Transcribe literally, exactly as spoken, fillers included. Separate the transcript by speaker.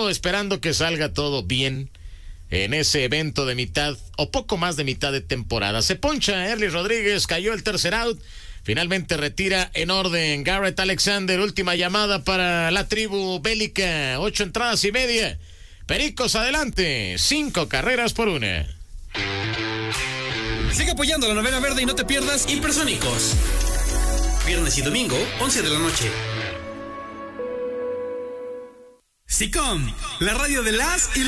Speaker 1: Solo esperando que salga todo bien en ese evento de mitad o poco más de mitad de temporada. Se poncha Early Rodríguez, cayó el tercer out. Finalmente retira en orden Garrett Alexander. Última llamada para la tribu bélica. Ocho entradas y media. Pericos adelante. Cinco carreras por una.
Speaker 2: Sigue apoyando la novena verde y no te pierdas Hipersónicos. Viernes y domingo, once de la noche. SICOM, la radio de las y